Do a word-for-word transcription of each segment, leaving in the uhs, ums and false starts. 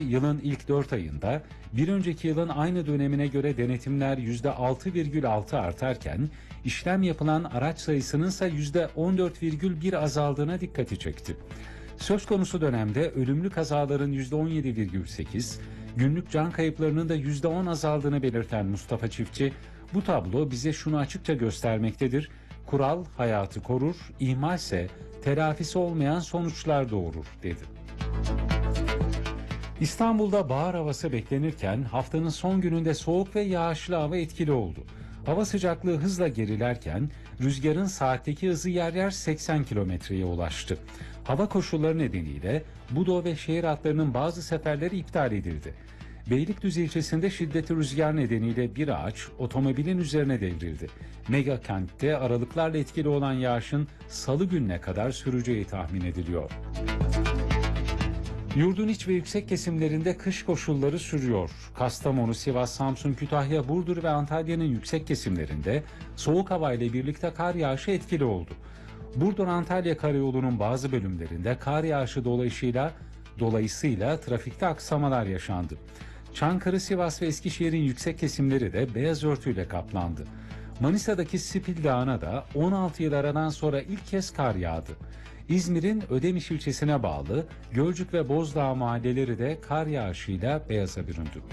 Yılın ilk dört ayında bir önceki yılın aynı dönemine göre denetimler yüzde altı virgül altı artarken işlem yapılan araç sayısının ise yüzde on dört virgül bir azaldığına dikkati çekti. Söz konusu dönemde ölümlü kazaların yüzde on yedi virgül sekiz, günlük can kayıplarının da yüzde on azaldığını belirten Mustafa Çiftçi, bu tablo bize şunu açıkça göstermektedir: kural hayatı korur, ihmalse telafisi olmayan sonuçlar doğurur, dedi. İstanbul'da bahar havası beklenirken haftanın son gününde soğuk ve yağışlı hava etkili oldu. Hava sıcaklığı hızla gerilerken rüzgarın saatteki hızı yer yer seksen kilometreye ulaştı. Hava koşulları nedeniyle Budo ve şehir hatlarının bazı seferleri iptal edildi. Beylikdüzü ilçesinde şiddetli rüzgar nedeniyle bir ağaç otomobilin üzerine devrildi. Mega kentte aralıklarla etkili olan yağışın salı gününe kadar süreceği tahmin ediliyor. Yurdun iç ve yüksek kesimlerinde kış koşulları sürüyor. Kastamonu, Sivas, Samsun, Kütahya, Burdur ve Antalya'nın yüksek kesimlerinde soğuk hava ile birlikte kar yağışı etkili oldu. Burdur-Antalya karayolunun bazı bölümlerinde kar yağışı dolayısıyla dolayısıyla trafikte aksamalar yaşandı. Çankırı, Sivas ve Eskişehir'in yüksek kesimleri de beyaz örtüyle kaplandı. Manisa'daki Sipil Dağı'na da on altı yıl aradan sonra ilk kez kar yağdı. İzmir'in Ödemiş ilçesine bağlı Gölcük ve Bozdağ mahalleleri de kar yağışıyla beyaza büründü.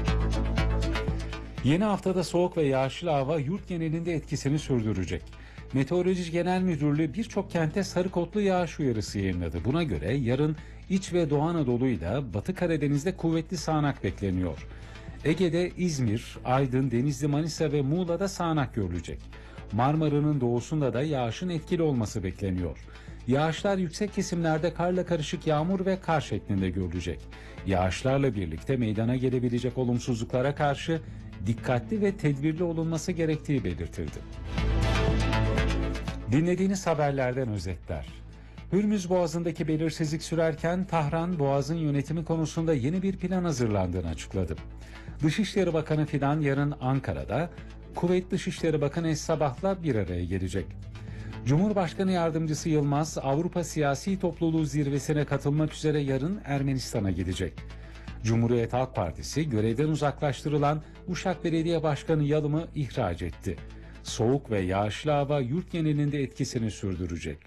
Yeni haftada soğuk ve yağışlı hava yurt genelinde etkisini sürdürecek. Meteoroloji Genel Müdürlüğü birçok kente sarı kodlu yağış uyarısı yayınladı. Buna göre yarın İç ve Doğu Anadolu'yla Batı Karadeniz'de kuvvetli sağanak bekleniyor. Ege'de İzmir, Aydın, Denizli, Manisa ve Muğla'da sağanak görülecek. Marmara'nın doğusunda da yağışın etkili olması bekleniyor. Yağışlar yüksek kesimlerde karla karışık yağmur ve kar şeklinde görülecek. Yağışlarla birlikte meydana gelebilecek olumsuzluklara karşı dikkatli ve tedbirli olunması gerektiği belirtildi. Dinlediğiniz haberlerden özetler. Hürmüz Boğazı'ndaki belirsizlik sürerken Tahran, Boğaz'ın yönetimi konusunda yeni bir plan hazırlandığını açıkladı. Dışişleri Bakanı Fidan yarın Ankara'da, Kuveyt Dışişleri Bakanı Es-Sabah'la bir araya gelecek. Cumhurbaşkanı Yardımcısı Yılmaz, Avrupa Siyasi Topluluğu zirvesine katılmak üzere yarın Ermenistan'a gidecek. Cumhuriyet Halk Partisi görevden uzaklaştırılan Uşak Belediye Başkanı Yalım'ı ihraç etti. Soğuk ve yağışlı hava yurt genelinde etkisini sürdürecek.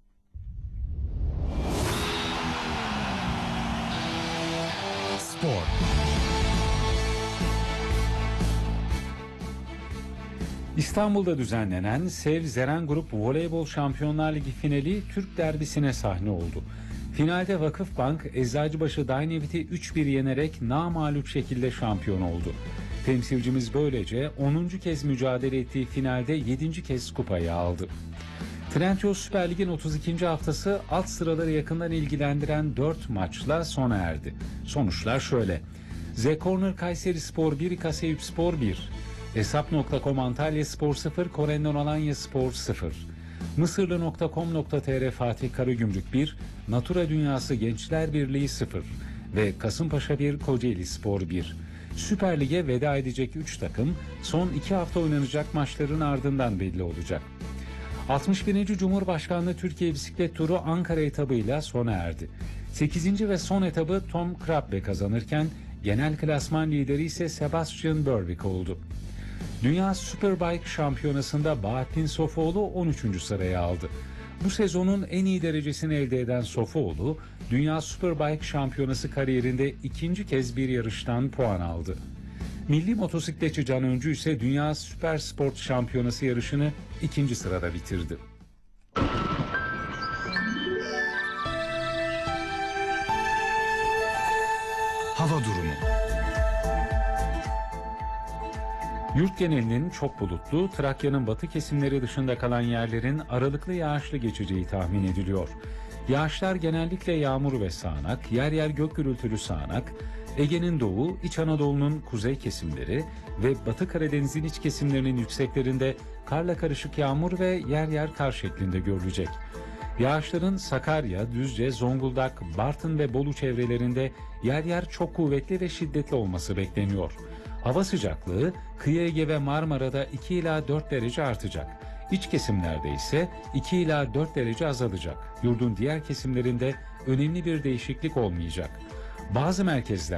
Spor. İstanbul'da düzenlenen Sev Zeren Grup Voleybol Şampiyonlar Ligi finali Türk derbisine sahne oldu. Finalde Vakıfbank, Eczacıbaşı Dynavit'i üç bir yenerek namağlup şekilde şampiyon oldu. Temsilcimiz böylece onuncu kez mücadele ettiği finalde yedinci kez kupayı aldı. Trendyol Süper Lig'in otuz ikinci haftası alt sıraları yakından ilgilendiren dört maçla sona erdi. Sonuçlar şöyle: Z Corner Kayserispor bir, Kaseyüpspor bir, Hesap nokta com Antalyaspor sıfır, Korendon Alanyaspor sıfır, Mısırlı nokta com nokta tr Fatih Karagümrük bir, Natura Dünyası Gençler Birliği sıfır ve Kasımpaşa bir, Kocaelispor bir. Süper Lig'e veda edecek üç takım son iki hafta oynanacak maçların ardından belli olacak. altmış birinci Cumhurbaşkanlığı Türkiye Bisiklet Turu Ankara etabıyla sona erdi. sekizinci ve son etabı Tom Krabbe kazanırken genel klasman lideri ise Sebastian Berwick oldu. Dünya Superbike Şampiyonası'nda Bahattin Sofuoğlu on üçüncü sırayı aldı. Bu sezonun en iyi derecesini elde eden Sofuoğlu, Dünya Superbike Şampiyonası kariyerinde ikinci kez bir yarıştan puan aldı. Milli motosikletçi Can Öncü ise Dünya Süpersport Şampiyonası yarışını ikinci sırada bitirdi. Hava durumu. Yurt genelinin çok bulutlu, Trakya'nın batı kesimleri dışında kalan yerlerin aralıklı yağışlı geçeceği tahmin ediliyor. Yağışlar genellikle yağmur ve sağanak, yer yer gök gürültülü sağanak, Ege'nin doğu, İç Anadolu'nun kuzey kesimleri ve Batı Karadeniz'in iç kesimlerinin yükseklerinde karla karışık yağmur ve yer yer kar şeklinde görülecek. Yağışların Sakarya, Düzce, Zonguldak, Bartın ve Bolu çevrelerinde yer yer çok kuvvetli ve şiddetli olması bekleniyor. Hava sıcaklığı kıyı Ege ve Marmara'da iki ila dört derece artacak. İç kesimlerde ise iki ila dört derece azalacak. Yurdun diğer kesimlerinde önemli bir değişiklik olmayacak. Bazı merkezler